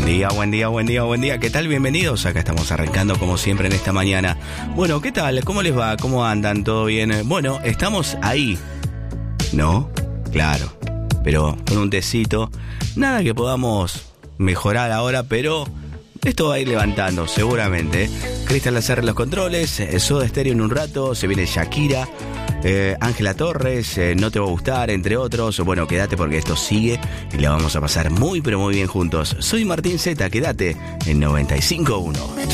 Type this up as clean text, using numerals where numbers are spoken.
buen día. ¿Qué tal? Bienvenidos. Acá estamos arrancando como siempre en esta mañana. Bueno, ¿qué tal? ¿Cómo les va? ¿Cómo andan? ¿Todo bien? Bueno, estamos ahí. ¿No? Claro. Pero con un tecito. Nada que podamos mejorar ahora, pero esto va a ir levantando, seguramente. Cristian Lacerre en los controles, Soda Stereo en un rato, se viene Shakira, Ángela Torres, No te va a gustar, entre otros. Bueno, quédate porque esto sigue y la vamos a pasar muy pero muy bien juntos. Soy Martín Zeta, quédate en 95.1.